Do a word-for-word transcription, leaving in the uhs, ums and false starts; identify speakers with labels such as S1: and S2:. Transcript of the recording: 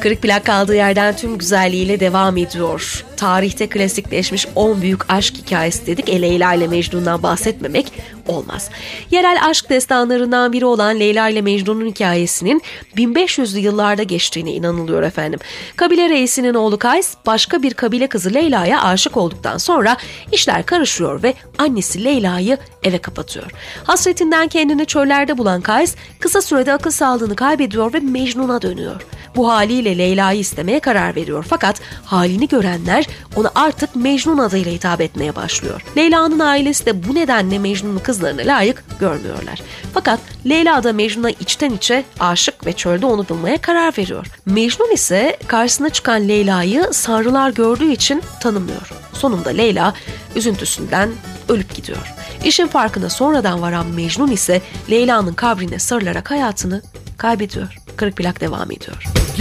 S1: Kırık plak kaldığı yerden tüm güzelliğiyle devam ediyor. Tarihte klasikleşmiş on büyük aşk hikayesi dedik. E, Leyla ile Mecnun'dan bahsetmemek olmaz. Yerel aşk destanlarından biri olan Leyla ile Mecnun'un hikayesinin bin beş yüzlü yıllarda geçtiğine inanılıyor efendim. Kabile reisinin oğlu Kays başka bir kabile kızı Leyla'ya aşık olduktan sonra işler karışıyor ve annesi Leyla'yı eve kapatıyor. Hasretinden kendini çöllerde bulan Kays kısa sürede akıl sağlığını kaybediyor ve Mecnun'a dönüyor. Bu haliyle Leyla'yı istemeye karar veriyor fakat halini görenler ona artık Mecnun adıyla hitap etmeye başlıyor. Leyla'nın ailesi de bu nedenle Mecnun'un kızlarına layık görmüyorlar. Fakat Leyla da Mecnun'a içten içe aşık ve çölde onu bulmaya karar veriyor. Mecnun ise karşısına çıkan Leyla'yı sanrılar gördüğü için tanımıyor. Sonunda Leyla üzüntüsünden ölüp gidiyor. İşin farkına sonradan varan Mecnun ise Leyla'nın kabrine sarılarak hayatını kaybediyor. Kırık plak devam ediyor.